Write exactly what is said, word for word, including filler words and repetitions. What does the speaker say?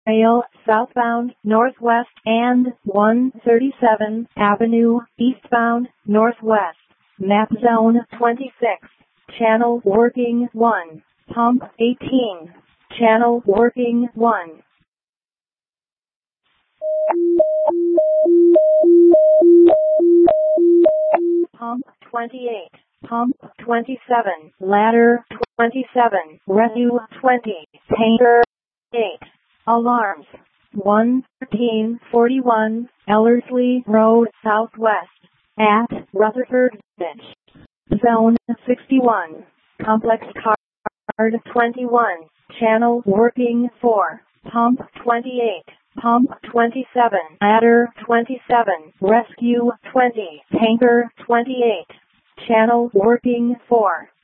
Rail southbound northwest and one thirty-seventh Avenue eastbound northwest. Map zone twenty-six. Channel working one. Pump eighteen. Channel working one. Pump twenty-eight. Pump twenty-seven. Ladder twenty-seven. Residue twenty. Tanker eight. Alarms. one thirteen forty-one Ellerslie Road Southwest at Rutherford Beach. Zone sixty-one. Complex card twenty-one. Channel working four. Pump twenty-eight. Pump twenty-seven. Ladder twenty-seven. Rescue twenty. Tanker twenty-eight. Channel working four.